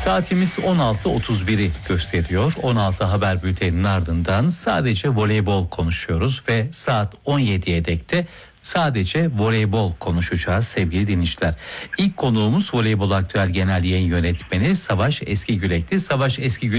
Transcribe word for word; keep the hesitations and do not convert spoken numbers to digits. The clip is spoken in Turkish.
Saatimiz on altı otuz biri gösteriyor. on altı haber bülteninin ardından sadece voleybol konuşuyoruz ve saat on yediye dek de sadece voleybol konuşacağız sevgili dinleyiciler. İlk konuğumuz Voleybol Aktüel Genel Yayın Yönetmeni Savaş Eskigülek'ti. Savaş Eskigülek